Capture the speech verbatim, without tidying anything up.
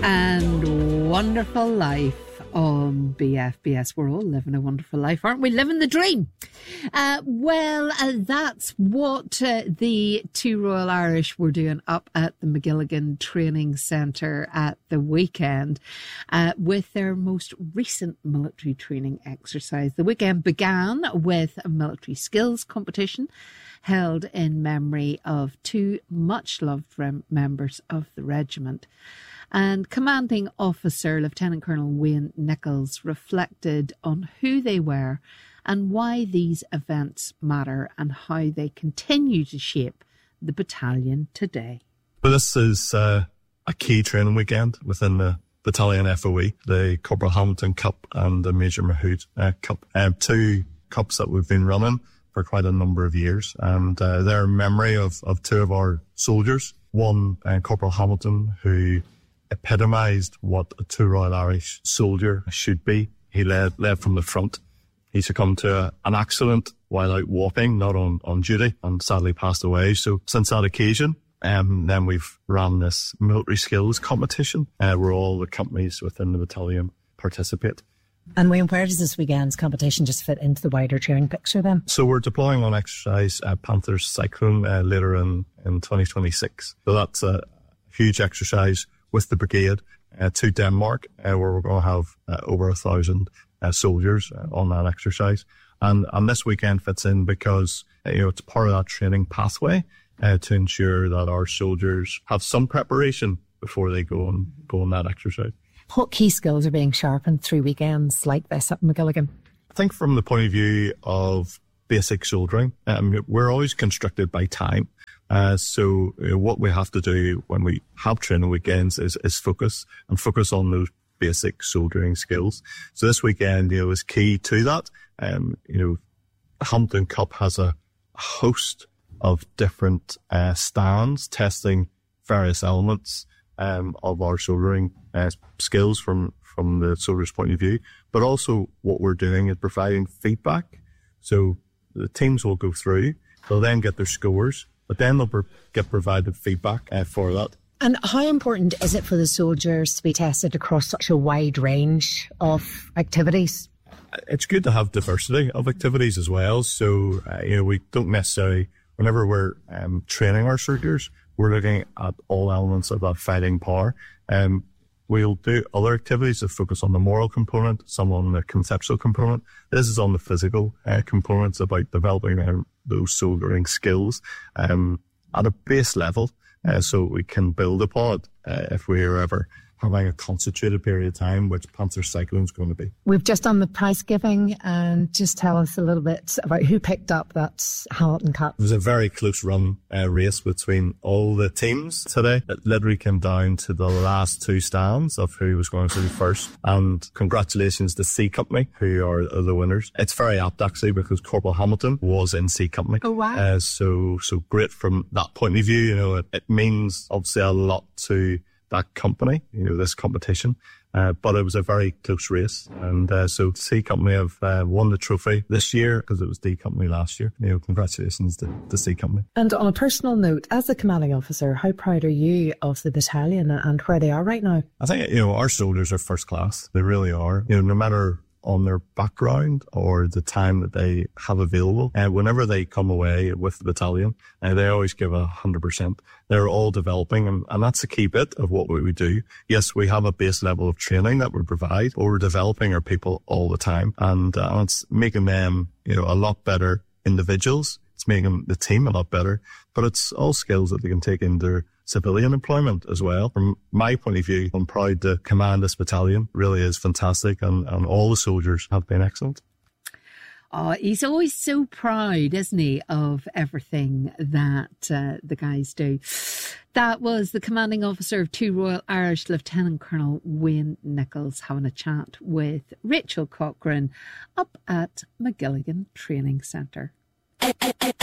and Wonderful Life on B F B S. We're all living a wonderful life, aren't we? Living the dream. Uh, well, uh, that's what uh, the two Royal Irish were doing up at the Magilligan Training Centre at the weekend uh, with their most recent military training exercise. The weekend began with a military skills competition held in memory of two much-loved rem- members of the regiment. And Commanding Officer Lieutenant Colonel Wayne Nichols reflected on who they were and why these events matter and how they continue to shape the battalion today. Well, this is uh, a key training weekend within the battalion F O E, the Corporal Hamilton Cup and the Major Mahood uh, Cup. Uh, two cups that we've been running for quite a number of years, and uh, they're in memory of, of two of our soldiers. One, uh, Corporal Hamilton, who epitomised what a two Royal Irish soldier should be. He led led from the front. He succumbed to a, an accident while out walking, not on, on duty, and sadly passed away. So since that occasion, um, then we've ran this military skills competition uh, where all the companies within the battalion participate. And Wayne, where does this weekend's competition just fit into the wider training picture then? So we're deploying on exercise uh, Panthers Cyclone uh, later in, in twenty twenty-six. So that's a huge exercise with the brigade uh, to Denmark, uh, where we're going to have uh, over a thousand uh, soldiers uh, on that exercise. And, and this weekend fits in because uh, you know it's part of that training pathway uh, to ensure that our soldiers have some preparation before they go and go on that exercise. What key skills are being sharpened through weekends like this at Magilligan? I think from the point of view of basic soldiering, um, we're always constricted by time. Uh, so uh, what we have to do when we have training weekends is, is focus and focus on those basic soldiering skills. So this weekend, you know, is key to that. Um, you know, Hampton Cup has a host of different uh, stands testing various elements um, of our soldiering uh, skills from, from the soldier's point of view. But also what we're doing is providing feedback. So the teams will go through, they'll then get their scores, but then they'll pro- get provided feedback uh, for that. And how important is it for the soldiers to be tested across such a wide range of activities? It's good to have diversity of activities as well. So, uh, you know, we don't necessarily, whenever we're um, training our soldiers, we're looking at all elements of that fighting power. Um, we'll do other activities that focus on the moral component, some on the conceptual component. This is on the physical uh, components about developing um, those soldiering skills um, at a base level, uh, so we can build upon it uh, if we are ever having a concentrated period of time, which Panther Cyclone is going to be. We've just done the prize giving, and just tell us a little bit about who picked up that Hamilton Cup. It was a very close run uh, race between all the teams today. It literally came down to the last two stands of who was going to be first. And congratulations to C Company, who are, are the winners. It's very apt actually because Corporal Hamilton was in C Company. Oh wow! Uh, so so great from that point of view. You know, it, it means obviously a lot to that company, you know, this competition. Uh, but it was a very close race. And uh, so C Company have uh, won the trophy this year because it was D Company last year. You know, congratulations to, to C Company. And on a personal note, as the commanding officer, how proud are you of the battalion and where they are right now? I think, you know, our soldiers are first class. They really are. You know, no matter on their background or the time that they have available. And uh, whenever they come away with the battalion, uh, they always give a hundred percent. They're all developing, and, and that's a key bit of what we do. Yes, we have a base level of training that we provide, but we're developing our people all the time, and uh, it's making them, you know, a lot better individuals. It's making the team a lot better, but it's all skills that they can take into civilian employment as well. From my point of view, I'm proud to command this battalion. It really is fantastic, and, and all the soldiers have been excellent. Oh, he's always so proud, isn't he, of everything that uh, the guys do. That was the commanding officer of two Royal Irish, Lieutenant Colonel Wayne Nichols, having a chat with Rachel Cochrane up at Magilligan Training Centre.